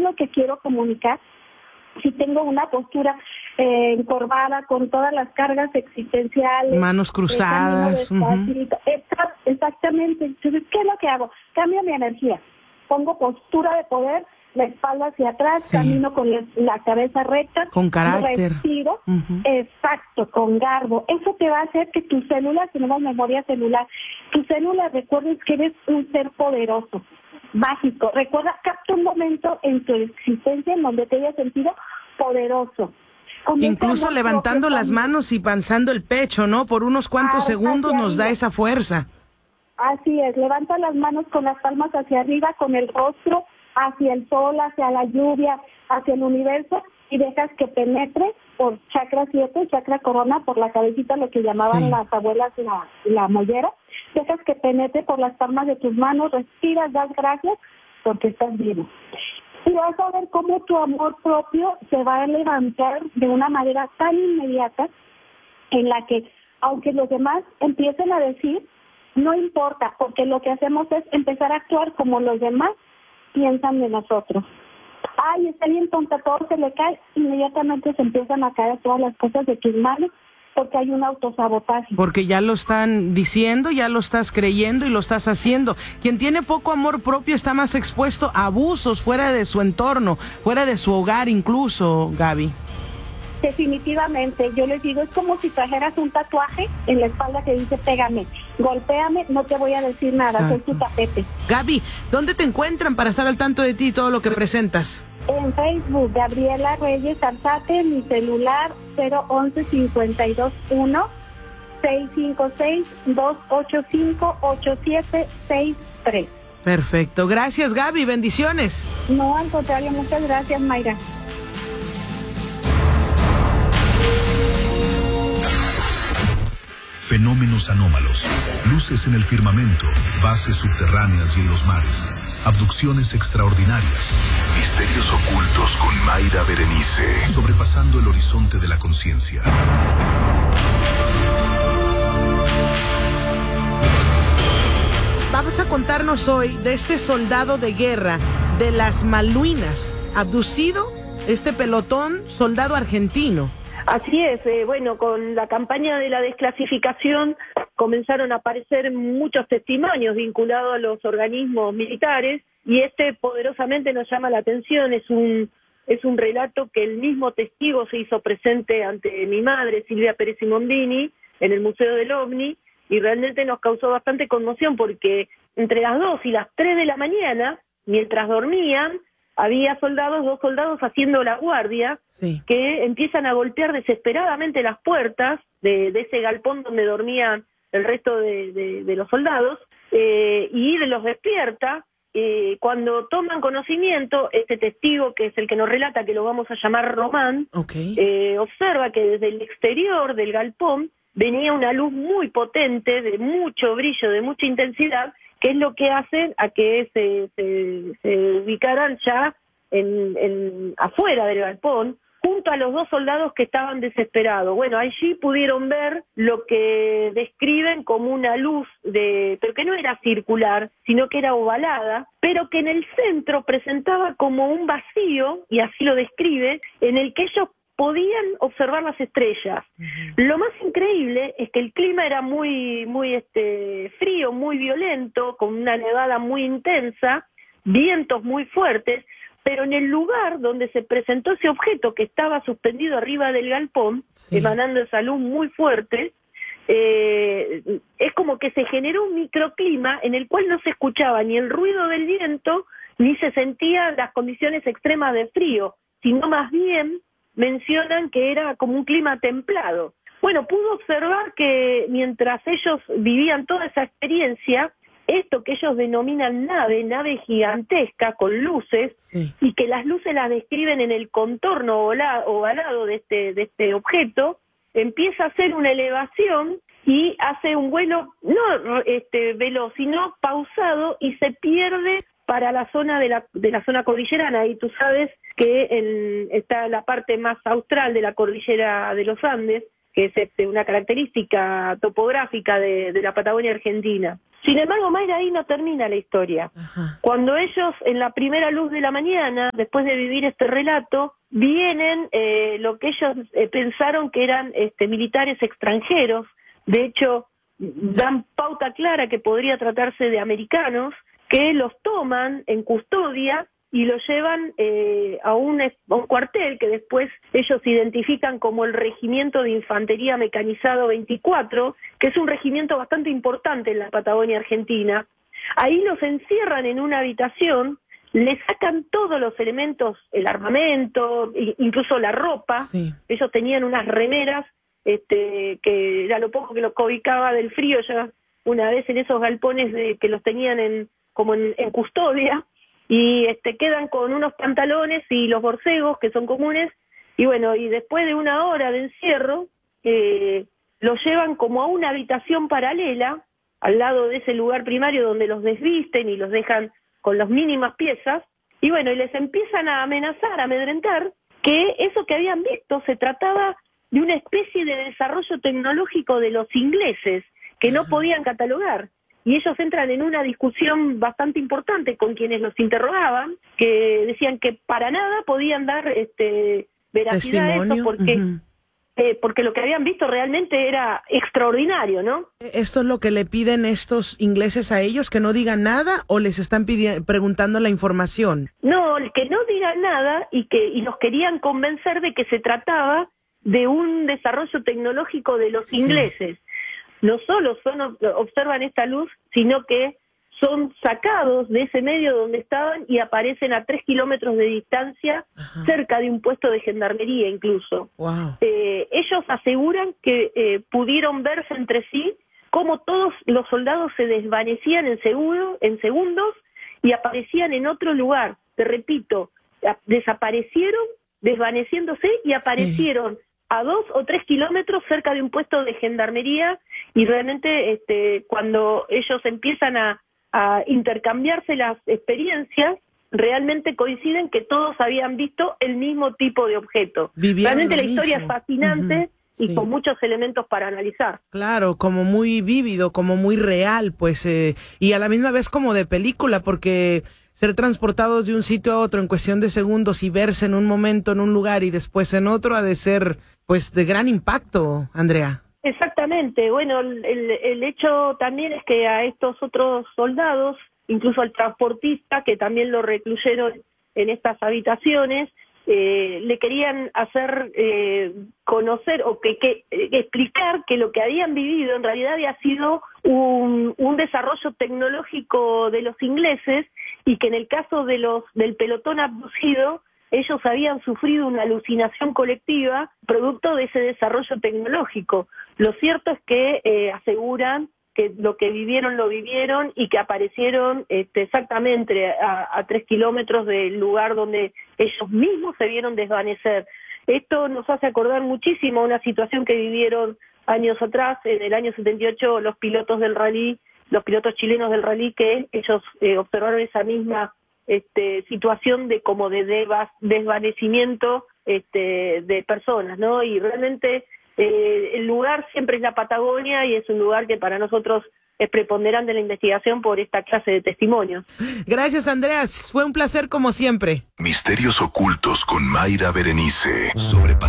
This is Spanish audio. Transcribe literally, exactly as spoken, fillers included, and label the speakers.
Speaker 1: lo que quiero comunicar? Si tengo una postura eh, encorvada con todas las cargas existenciales,
Speaker 2: manos cruzadas,
Speaker 1: uh-huh. Exactamente. Entonces, ¿qué es lo que hago? Cambio mi energía, pongo postura de poder, la espalda hacia atrás, sí. Camino con la, la cabeza recta,
Speaker 2: con carácter,
Speaker 1: respiro, uh-huh. Exacto, con garbo. Eso te va a hacer que tus células, tenemos memoria celular, tus células recuerden que eres un ser poderoso, mágico. Recuerda, capta un momento en tu existencia en donde te hayas sentido poderoso.
Speaker 2: Incluso levantando las manos y panzando el pecho, ¿no? Por unos cuantos ah, segundos nos da esa fuerza.
Speaker 1: Así es, levanta las manos con las palmas hacia arriba, con el rostro hacia el sol, hacia la lluvia, hacia el universo, y dejas que penetre por chakra siete, chakra corona, por la cabecita, lo que llamaban sí. las abuelas la, la mollera. Dejas que penetre por las palmas de tus manos, respiras, das gracias porque estás vivo. Y vas a ver cómo tu amor propio se va a levantar de una manera tan inmediata en la que, aunque los demás empiecen a decir, no importa, porque lo que hacemos es empezar a actuar como los demás piensan de nosotros. Ay, está bien tonta, todo se le cae, inmediatamente se empiezan a caer todas las cosas de tus manos, porque hay un autosabotaje.
Speaker 2: Porque ya lo están diciendo, ya lo estás creyendo y lo estás haciendo. Quien tiene poco amor propio está más expuesto a abusos fuera de su entorno, fuera de su hogar incluso, Gaby.
Speaker 1: Definitivamente, yo les digo, es como si trajeras un tatuaje en la espalda que dice pégame, golpéame, no te voy a decir nada, Exacto. Soy tu tapete.
Speaker 2: Gaby, ¿dónde te encuentran para estar al tanto de ti y todo lo que presentas?
Speaker 1: En Facebook, Gabriela Reyes Arzate, mi celular cero once cincuenta y dos uno seis cinco seis dos ocho cinco ocho siete seis tres.
Speaker 2: Perfecto, gracias Gaby, bendiciones.
Speaker 1: No, al contrario, muchas gracias Mayra.
Speaker 3: Fenómenos anómalos, luces en el firmamento, bases subterráneas y en los mares, abducciones extraordinarias, misterios ocultos con Mayra Berenice, sobrepasando el horizonte de la conciencia.
Speaker 2: Vamos a contarnos hoy de este soldado de guerra de las Malvinas, abducido, este pelotón, soldado argentino.
Speaker 4: Así es, eh, bueno, con la campaña de la desclasificación comenzaron a aparecer muchos testimonios vinculados a los organismos militares y este poderosamente nos llama la atención, es un es un relato que el mismo testigo se hizo presente ante mi madre, Silvia Pérez Simondini, en el Museo del OVNI, y realmente nos causó bastante conmoción porque entre las dos y las tres de la mañana, mientras dormían, había soldados, dos soldados haciendo la guardia, sí. que empiezan a golpear desesperadamente las puertas de, de ese galpón donde dormían el resto de, de, de los soldados, eh, y los despierta. Eh, cuando toman conocimiento, este testigo, que es el que nos relata, que lo vamos a llamar Román,
Speaker 2: okay.
Speaker 4: eh, observa que desde el exterior del galpón venía una luz muy potente, de mucho brillo, de mucha intensidad, que es lo que hace a que se, se, se ubicaran ya en, en, afuera del galpón, junto a los dos soldados que estaban desesperados. Bueno, allí pudieron ver lo que describen como una luz, de, pero que no era circular, sino que era ovalada, pero que en el centro presentaba como un vacío, y así lo describe, en el que ellos podían observar las estrellas. Uh-huh. Lo más increíble es que el clima era muy, muy este, frío, muy violento, con una nevada muy intensa, vientos muy fuertes, pero en el lugar donde se presentó ese objeto que estaba suspendido arriba del galpón, sí. emanando esa luz muy fuerte, eh, es como que se generó un microclima en el cual no se escuchaba ni el ruido del viento, ni se sentían las condiciones extremas de frío, sino más bien mencionan que era como un clima templado. Bueno, pudo observar que mientras ellos vivían toda esa experiencia, esto que ellos denominan nave, nave gigantesca con luces, sí. y que las luces las describen en el contorno ovalado de este, de este objeto, empieza a hacer una elevación y hace un vuelo no este, veloz, sino pausado, y se pierde para la zona de la, de la zona cordillerana. Y tú sabes que en, está la parte más austral de la cordillera de los Andes, que es este, una característica topográfica de, de la Patagonia Argentina. Sin embargo, Mayra, ahí no termina la historia.
Speaker 2: Ajá.
Speaker 4: Cuando ellos, en la primera luz de la mañana, después de vivir este relato, vienen eh, lo que ellos eh, pensaron que eran este, militares extranjeros. De hecho, dan pauta clara que podría tratarse de americanos, que los toman en custodia y los llevan eh, a, un, a un cuartel que después ellos identifican como el Regimiento de Infantería Mecanizado veinticuatro, que es un regimiento bastante importante en la Patagonia Argentina. Ahí los encierran en una habitación, le sacan todos los elementos, el armamento, incluso la ropa.
Speaker 2: Sí. Ellos
Speaker 4: tenían unas remeras este, que era lo poco que los cobijaba del frío, ya una vez en esos galpones de, que los tenían en, como en, en custodia. Y este, quedan con unos pantalones y los borcegos que son comunes, y bueno, y después de una hora de encierro, eh, los llevan como a una habitación paralela, al lado de ese lugar primario donde los desvisten y los dejan con las mínimas piezas, y bueno, y les empiezan a amenazar, a amedrentar, que eso que habían visto se trataba de una especie de desarrollo tecnológico de los ingleses, que no podían catalogar. Y ellos entran en una discusión bastante importante con quienes los interrogaban, que decían que para nada podían dar este, veracidad a eso, porque, uh-huh. eh, porque lo que habían visto realmente era extraordinario, ¿no?
Speaker 2: ¿Esto es lo que le piden estos ingleses a ellos, que no digan nada, o les están pidi- preguntando la información?
Speaker 4: No, que no digan nada, y que y los querían convencer de que se trataba de un desarrollo tecnológico de los sí. ingleses. No solo son, observan esta luz, sino que son sacados de ese medio donde estaban y aparecen a tres kilómetros de distancia, Ajá. cerca de un puesto de gendarmería incluso.
Speaker 2: Wow.
Speaker 4: Eh, ellos aseguran que eh, pudieron verse entre sí cómo todos los soldados se desvanecían en, seguro, en segundos y aparecían en otro lugar. Te repito, desaparecieron desvaneciéndose y aparecieron sí. a dos o tres kilómetros cerca de un puesto de gendarmería, y realmente este, cuando ellos empiezan a, a intercambiarse las experiencias, realmente coinciden que todos habían visto el mismo tipo de objeto.
Speaker 2: Vivieron
Speaker 4: realmente la
Speaker 2: mismo.
Speaker 4: Historia es fascinante uh-huh. y sí. con muchos elementos para analizar.
Speaker 2: Claro, como muy vívido, como muy real, pues, eh, y a la misma vez como de película, porque ser transportados de un sitio a otro en cuestión de segundos y verse en un momento en un lugar y después en otro ha de ser, pues, de gran impacto, Andrea.
Speaker 4: Exactamente. Bueno, el, el hecho también es que a estos otros soldados, incluso al transportista, que también lo recluyeron en estas habitaciones, eh, le querían hacer eh, conocer o que, que eh, explicar que lo que habían vivido en realidad había sido un, un desarrollo tecnológico de los ingleses, y que en el caso de los del pelotón abducido, ellos habían sufrido una alucinación colectiva producto de ese desarrollo tecnológico. Lo cierto es que eh, aseguran que lo que vivieron lo vivieron y que aparecieron este, exactamente a, a tres kilómetros del lugar donde ellos mismos se vieron desvanecer. Esto nos hace acordar muchísimo a una situación que vivieron años atrás, en el año setenta y ocho, los pilotos del rally, los pilotos chilenos del rally, que ellos eh, observaron esa misma Este, situación de como de devas, desvanecimiento este, de personas, ¿no? Y realmente eh, el lugar siempre es la Patagonia, y es un lugar que para nosotros es preponderante en la investigación por esta clase de testimonios.
Speaker 2: Gracias, Andrea. Fue un placer como siempre.
Speaker 3: Misterios ocultos con Mayra Berenice. Sobrepasando